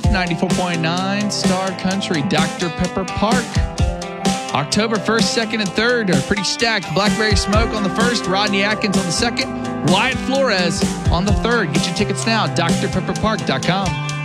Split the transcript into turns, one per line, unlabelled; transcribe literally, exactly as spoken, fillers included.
ninety-four point nine Star Country, Doctor Pepper Park. October first, second, and third are pretty stacked. Blackberry Smoke on the first, Rodney Atkins on the second, Wyatt Flores on the third. Get your tickets now, D R pepper park dot com.